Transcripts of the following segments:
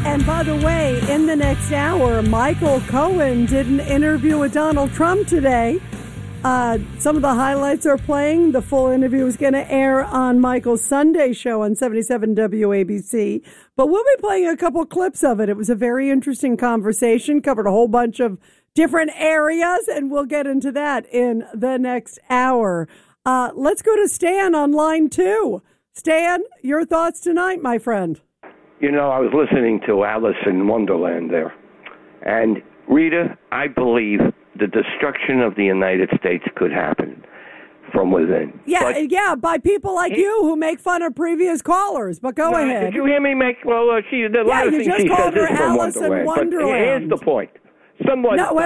And by the way, in the next hour, Michael Cohen did an interview with Donald Trump today. Some of the highlights are playing. The full interview is going to air on Michael's Sunday show on 77 WABC. But we'll be playing a couple clips of it. It was a very interesting conversation, covered a whole bunch of different areas, and we'll get into that in the next hour. Let's go to Stan on line 2. Stan, your thoughts tonight, my friend? You know, I was listening to Alice in Wonderland there. And, Rita, I believe the destruction of the United States could happen from within. Yeah, by people like you who make fun of previous callers. But go ahead. Did you hear me make, a lot of things she says is from Wonderland. But here's the point. Wait. No.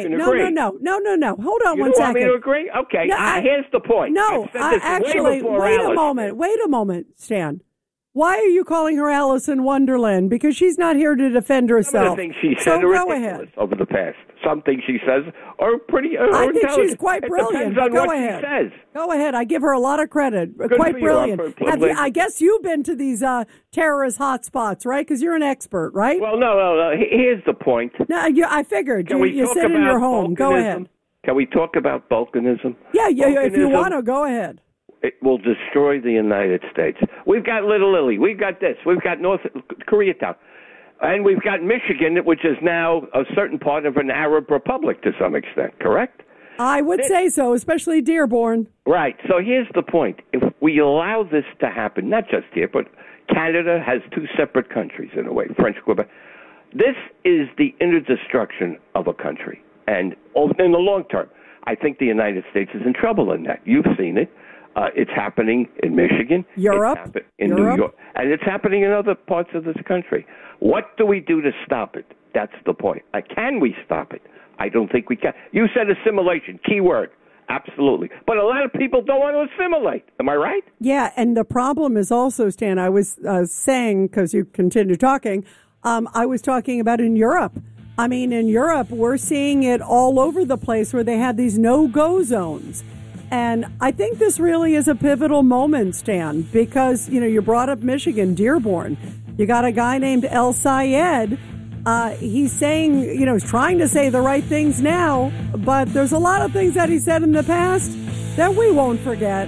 Hold on one second. You want me to agree? Okay. Here's the point. No, actually, wait a moment, Stan. Why are you calling her Alice in Wonderland? Because she's not here to defend herself. Some of the things she said are ridiculous over the past. Some things she says are pretty I think she's quite brilliant. It depends on Go what ahead. she says. Go ahead. I give her a lot of credit. Good quite for brilliant. You. I guess you've been to these terrorist hotspots, right? Because you're an expert, right? Well, no. Here's the point. No, I figured. You sit in your home. Go ahead. Can we talk about volcanism? Yeah, if you want to, go ahead. It will destroy the United States. We've got Little Italy. We've got this. We've got North Koreatown. And we've got Michigan, which is now a certain part of an Arab republic to some extent, correct? I would say so, especially Dearborn. Right. So here's the point. If we allow this to happen, not just here, but Canada has two separate countries in a way, French Quebec. This is the inner destruction of a country. And in the long term, I think the United States is in trouble in that. You've seen it. It's happening in Michigan, Europe, New York, and it's happening in other parts of this country. What do we do to stop it? That's the point. Can we stop it? I don't think we can. You said assimilation, key word. Absolutely. But a lot of people don't want to assimilate. Am I right? Yeah, and the problem is also, Stan, I was saying, because you continue talking, I was talking about in Europe. I mean, in Europe, we're seeing it all over the place where they have these no-go zones. And I think this really is a pivotal moment, Stan, because, you brought up Michigan, Dearborn. You got a guy named El Sayed. He's saying, he's trying to say the right things now, but there's a lot of things that he said in the past that we won't forget.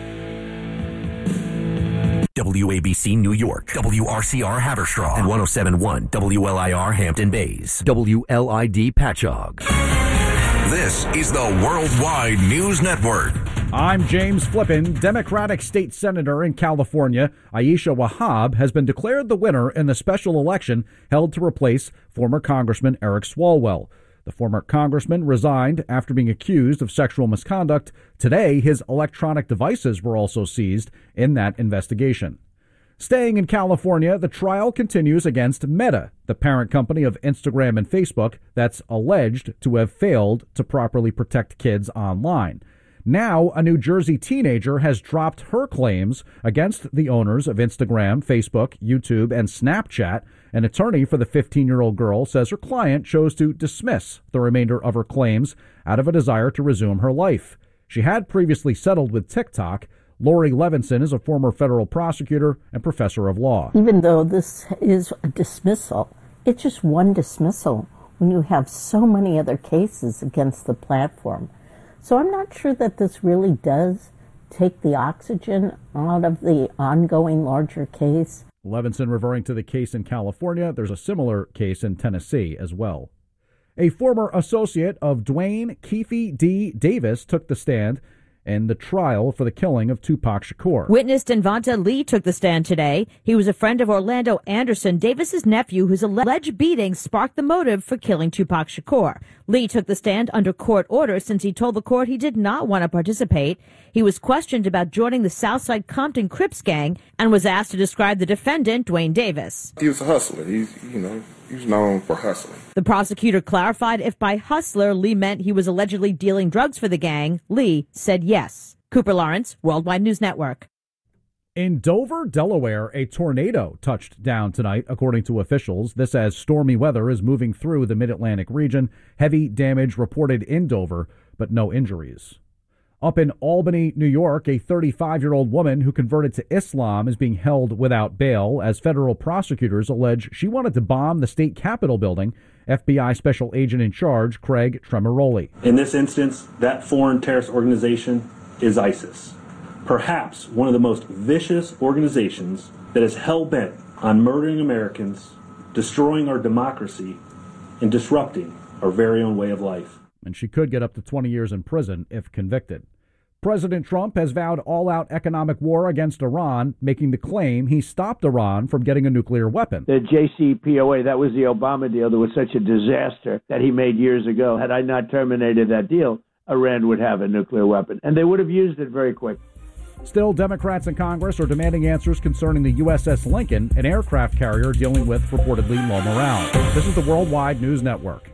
WABC New York, WRCR Haverstraw, and 107.1 WLIR Hampton Bays, WLID Patchogue. This is the Worldwide News Network. I'm James Flippin. Democratic state senator in California, Aisha Wahab, has been declared the winner in the special election held to replace former Congressman Eric Swalwell. The former congressman resigned after being accused of sexual misconduct. Today, his electronic devices were also seized in that investigation. Staying in California, the trial continues against Meta, the parent company of Instagram and Facebook, that's alleged to have failed to properly protect kids online. Now, a New Jersey teenager has dropped her claims against the owners of Instagram, Facebook, YouTube, and Snapchat. An attorney for the 15-year-old girl says her client chose to dismiss the remainder of her claims out of a desire to resume her life. She had previously settled with TikTok. Lori Levinson is a former federal prosecutor and professor of law. Even though this is a dismissal, it's just one dismissal when you have so many other cases against the platform. So I'm not sure that this really does take the oxygen out of the ongoing larger case. Levinson referring to the case in California. There's a similar case in Tennessee as well. A former associate of Dwayne Keefe D. Davis took the stand in the trial for the killing of Tupac Shakur. Witness Denvonta Lee took the stand today. He was a friend of Orlando Anderson, Davis's nephew, whose alleged beating sparked the motive for killing Tupac Shakur. Lee took the stand under court order since he told the court he did not want to participate. He was questioned about joining the Southside Compton Crips gang and was asked to describe the defendant, Dwayne Davis. He was a hustler. He's known for hustling. The prosecutor clarified if by hustler Lee meant he was allegedly dealing drugs for the gang. Lee said yes. Cooper Lawrence, Worldwide News Network. In Dover, Delaware, a tornado touched down tonight, according to officials. This as stormy weather is moving through the Mid-Atlantic region. Heavy damage reported in Dover, but no injuries. Up in Albany, New York, a 35-year-old woman who converted to Islam is being held without bail as federal prosecutors allege she wanted to bomb the state Capitol building. FBI Special Agent in Charge, Craig Tremoroli. In this instance, that foreign terrorist organization is ISIS, perhaps one of the most vicious organizations that is hell-bent on murdering Americans, destroying our democracy, and disrupting our very own way of life. And she could get up to 20 years in prison if convicted. President Trump has vowed all-out economic war against Iran, making the claim he stopped Iran from getting a nuclear weapon. The JCPOA, that was the Obama deal that was such a disaster that he made years ago. Had I not terminated that deal, Iran would have a nuclear weapon, and they would have used it very quick. Still, Democrats in Congress are demanding answers concerning the USS Lincoln, an aircraft carrier dealing with reportedly low morale. This is the Worldwide News Network.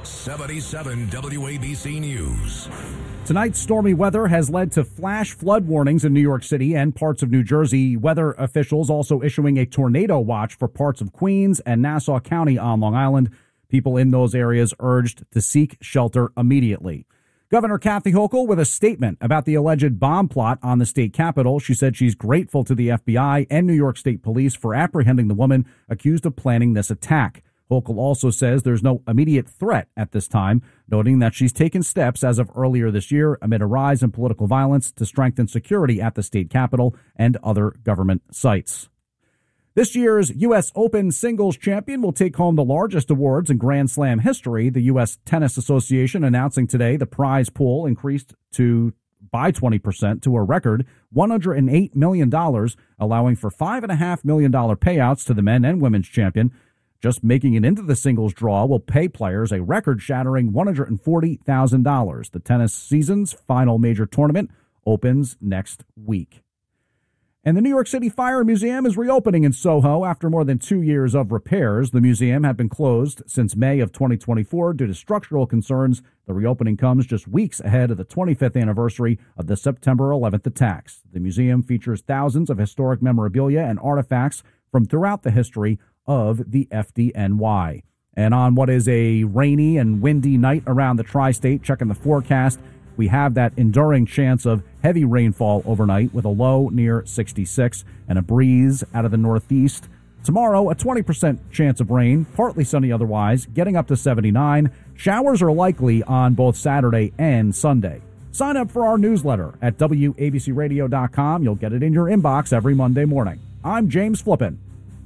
77 WABC News. Tonight's stormy weather has led to flash flood warnings in New York City and parts of New Jersey. Weather officials also issuing a tornado watch for parts of Queens and Nassau County on Long Island. People in those areas urged to seek shelter immediately. Governor Kathy Hochul with a statement about the alleged bomb plot on the state capitol. She said she's grateful to the FBI and New York State Police for apprehending the woman accused of planning this attack. Hochul also says there's no immediate threat at this time, noting that she's taken steps as of earlier this year amid a rise in political violence to strengthen security at the state capitol and other government sites. This year's U.S. Open singles champion will take home the largest awards in Grand Slam history. The U.S. Tennis Association announcing today the prize pool increased by 20% to a record $108 million, allowing for $5.5 million payouts to the men and women's champion. Just making it into the singles draw will pay players a record-shattering $140,000. The tennis season's final major tournament opens next week. And the New York City Fire Museum is reopening in Soho after more than 2 years of repairs. The museum had been closed since May of 2024 due to structural concerns. The reopening comes just weeks ahead of the 25th anniversary of the September 11th attacks. The museum features thousands of historic memorabilia and artifacts from throughout the history of the FDNY. And on what is a rainy and windy night around the tri-state, checking the forecast, we have that enduring chance of heavy rainfall overnight with a low near 66 and a breeze out of the northeast. Tomorrow, a 20% chance of rain, partly sunny otherwise, getting up to 79. Showers are likely on both Saturday and Sunday. Sign up for our newsletter at WABCRadio.com. You'll get it in your inbox every Monday morning. I'm James Flippin.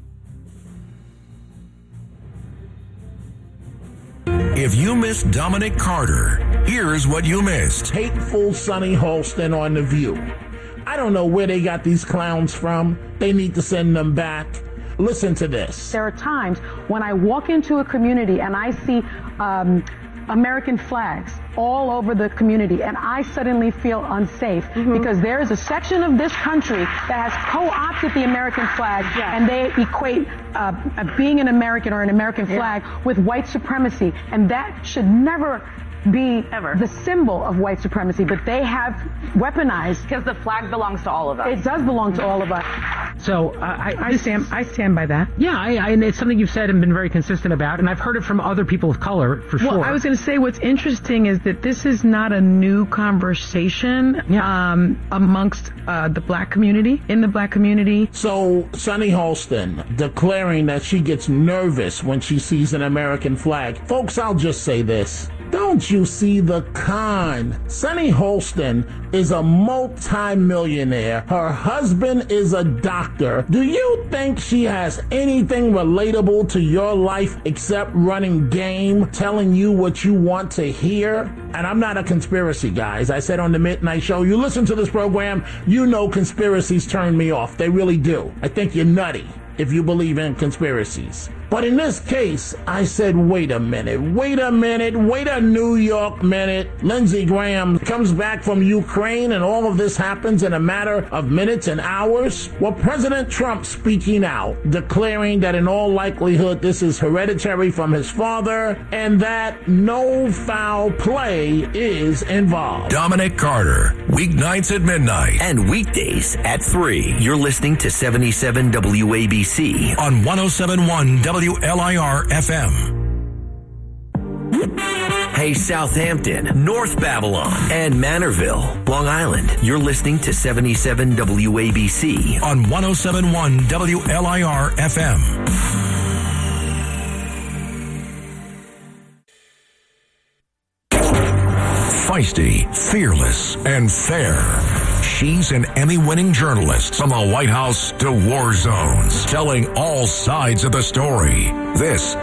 If you missed Dominic Carter, here's what you missed. Hateful Sonny Holston on The View. I don't know where they got these clowns from. They need to send them back. Listen to this. There are times when I walk into a community and I see American flags all over the community, and I suddenly feel unsafe because there is a section of this country that has co-opted the American flag, and they equate being an American or an American flag with white supremacy, and that should never be the symbol of white supremacy, but they have weaponized. Because the flag belongs to all of us. It does belong to all of us. So I stand by that. Yeah, and it's something you've said and been very consistent about, and I've heard it from other people of color for sure. Well, I was going to say what's interesting is that this is not a new conversation amongst the black community, in the black community. So Sonny Holston declaring that she gets nervous when she sees an American flag. Folks, I'll just say this. Don't you see the con? Sonny Holston is a multi-millionaire. Her husband is a doctor. Do you think she has anything relatable to your life except running game, telling you what you want to hear? And I'm not a conspiracy guy. As I said on the Midnight Show, you listen to this program, you know conspiracies turn me off. They really do. I think you're nutty if you believe in conspiracies. But in this case, I said, wait a minute, wait a New York minute. Lindsey Graham comes back from Ukraine and all of this happens in a matter of minutes and hours. Well, President Trump speaking out, declaring that in all likelihood this is hereditary from his father and that no foul play is involved. Dominic Carter, weeknights at midnight. And weekdays at 3. You're listening to 77 WABC on 107.1 WLIR FM. Hey, Southampton, North Babylon, and Manorville, Long Island. You're listening to 77 WABC on 107.1 WLIR FM. Feisty, fearless, and fair. She's an Emmy-winning journalist from the White House to war zones, telling all sides of the story. This